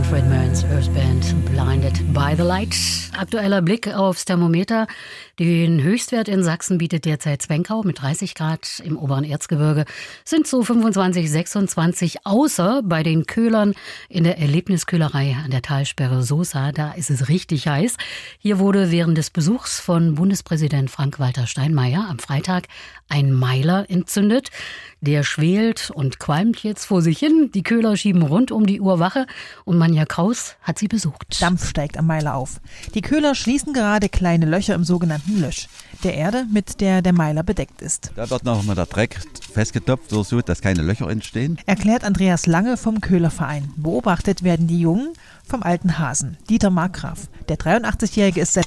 Fred Merns Earth Band Blinded by the Light. Aktueller Blick aufs Thermometer. Den Höchstwert in Sachsen bietet derzeit Zwenkau mit 30 Grad. Im oberen Erzgebirge sind so 25, 26, außer bei den Köhlern in der Erlebniskühlerei an der Talsperre Sosa. Da ist es richtig heiß. Hier wurde während des Besuchs von Bundespräsident Frank-Walter Steinmeier am Freitag ein Meiler entzündet. Der schwelt und qualmt jetzt vor sich hin. Die Köhler schieben rund um die Uhr Wache und Manja Kraus hat sie besucht. Dampf steigt am Meiler auf. Die Köhler schließen gerade kleine Löcher im sogenannten Lösch, der Erde, mit der der Meiler bedeckt ist. Da wird nochmal der Dreck festgetopft, so dass keine Löcher entstehen. Erklärt Andreas Lange vom Köhlerverein. Beobachtet werden die Jungen vom alten Hasen, Dieter Markgraf. Der 83-Jährige ist seit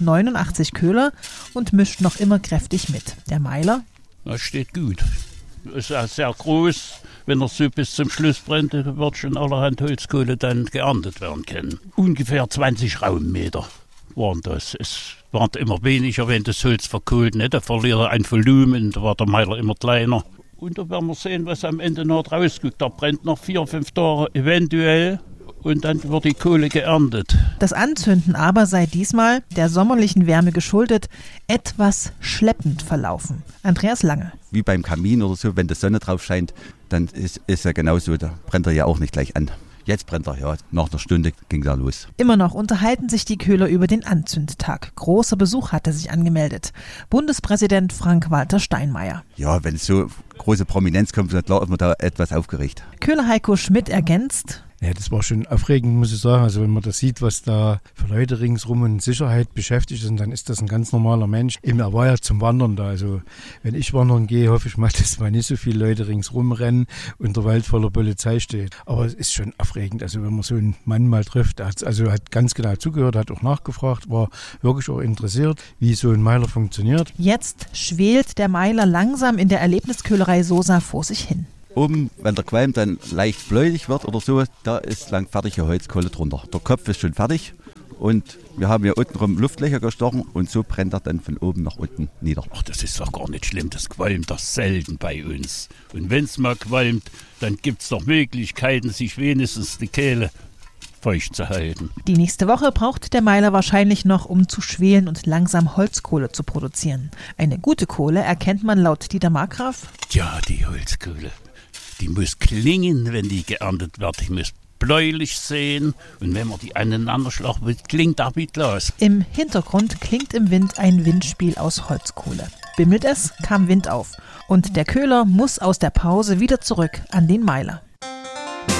1989 Köhler und mischt noch immer kräftig mit. Der Meiler? Das steht gut. Ist auch sehr groß. Wenn er so bis zum Schluss brennt, wird schon allerhand Holzkohle dann geerntet werden können. Ungefähr 20 Raummeter waren das. Es waren immer weniger, wenn das Holz verkohlt. Ne? Da verliert er ein Volumen, da war der Meiler immer kleiner. Und da werden wir sehen, was am Ende noch rausguckt. Da brennt noch 4-5 Tage eventuell. Und dann wird die Kohle geerntet. Das Anzünden aber sei diesmal, der sommerlichen Wärme geschuldet, etwas schleppend verlaufen. Andreas Lange. Wie beim Kamin oder so, wenn die Sonne drauf scheint, dann ist ja genauso, da brennt er ja auch nicht gleich an. Jetzt brennt er, ja, nach einer Stunde ging er los. Immer noch unterhalten sich die Köhler über den Anzündtag. Großer Besuch hatte sich angemeldet. Bundespräsident Frank-Walter Steinmeier. Ja, wenn so große Prominenz kommt, dann klar ist man da etwas aufgeregt. Köhler Heiko Schmidt ergänzt: Ja, das war schon aufregend, muss ich sagen. Also wenn man das sieht, was da für Leute ringsrum in Sicherheit beschäftigt sind, dann ist das ein ganz normaler Mensch. Er war ja zum Wandern da. Also wenn ich wandern gehe, hoffe ich mal, dass mal nicht so viele Leute ringsrum rennen und der Wald voller Polizei steht. Aber es ist schon aufregend. Also wenn man so einen Mann mal trifft, hat ganz genau zugehört, hat auch nachgefragt, war wirklich auch interessiert, wie so ein Meiler funktioniert. Jetzt schwelt der Meiler langsam in der Erlebnisköhlerei Sosa vor sich hin. Oben, wenn der Qualm dann leicht bläulich wird oder so, da ist lang fertige Holzkohle drunter. Der Kopf ist schon fertig und wir haben hier untenrum Luftlöcher gestochen und so brennt er dann von oben nach unten nieder. Ach, das ist doch gar nicht schlimm, das qualmt doch selten bei uns. Und wenn es mal qualmt, dann gibt es doch Möglichkeiten, sich wenigstens die Kehle feucht zu halten. Die nächste Woche braucht der Meiler wahrscheinlich noch, um zu schwelen und langsam Holzkohle zu produzieren. Eine gute Kohle erkennt man laut Dieter Markgraf. Ja, die Holzkohle. Die muss klingen, wenn die geerntet wird. Die muss bläulich sehen. Und wenn man die aneinander schlagt, klingt auch wie Glas. Im Hintergrund klingt im Wind ein Windspiel aus Holzkohle. Bimmelt es, kam Wind auf. Und der Köhler muss aus der Pause wieder zurück an den Meiler.